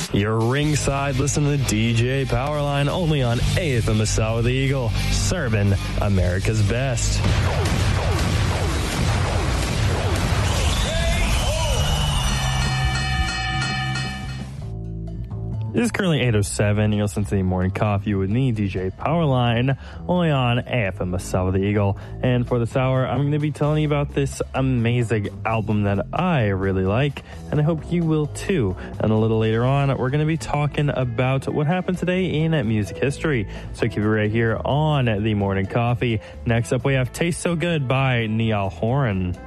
You're ringside listening to DJ Powerline only on AFM Masawa the Eagle, serving America's best. It is currently 8:07. You're listening to the Morning Coffee with me, DJ Powerline, only on AFM Masawa the Eagle. And for this hour, I'm going to be telling you about this amazing album that I really like, and I hope you will too. And a little later on, we're going to be talking about what happened today in music history. So keep it right here on the Morning Coffee. Next up, we have Taste So Good by Niall Horan.